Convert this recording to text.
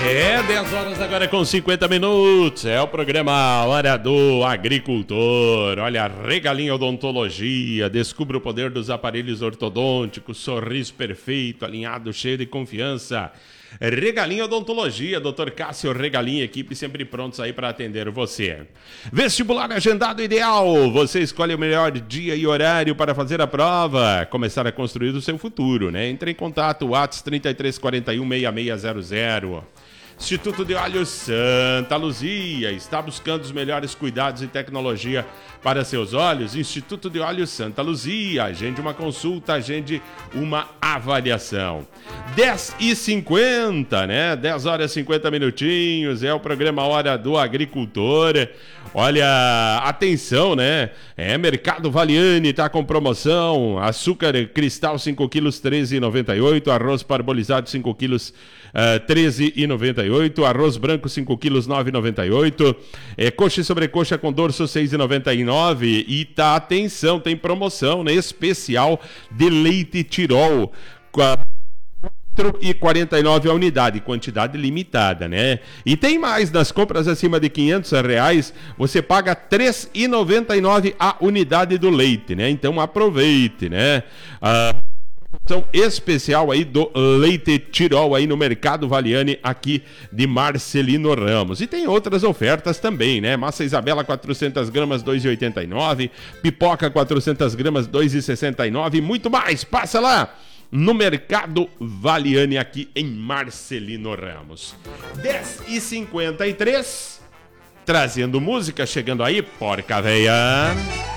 10 horas agora com 50 minutos. É o programa Hora do Agricultor. Olha, Regalinho Odontologia. Descubra o poder dos aparelhos ortodônticos. Sorriso perfeito, alinhado, cheio de confiança. Regalinho Odontologia, Dr. Cássio Regalinho, equipe sempre prontos aí para atender você. Vestibular agendado ideal, você escolhe o melhor dia e horário para fazer a prova, começar a construir o seu futuro, né? Entre em contato, WhatsApp 3341-6600. Instituto de Olhos Santa Luzia está buscando os melhores cuidados e tecnologia para seus olhos. Instituto de Olhos Santa Luzia, agende uma consulta, agende uma avaliação. 10h50, né? 10 horas e 50 minutinhos, é o programa Hora do Agricultor. Olha, atenção, né? Mercado Valiani tá com promoção. Açúcar cristal 5 quilos, R$13,98. Arroz parbolizado 5 quilos, R$13,98. Arroz branco 5 quilos, R$9,98. Coxa e sobrecoxa com dorso, R$6,99. E tá, atenção, tem promoção, né? Especial de leite Tirol. R$4,49 a unidade, quantidade limitada, né? E tem mais, nas compras acima de R$500, você paga R$3,99 a unidade do leite, né? Então aproveite, né? Especial aí do leite Tirol aí no Mercado Valiani aqui de Marcelino Ramos. E tem outras ofertas também, né? Massa Isabela 400 gramas, R$2,89. Pipoca 400 gramas, R$2,69. E muito mais, passa lá no Mercado Valiani aqui em Marcelino Ramos. 10h53, trazendo música, chegando aí, Porca Véia.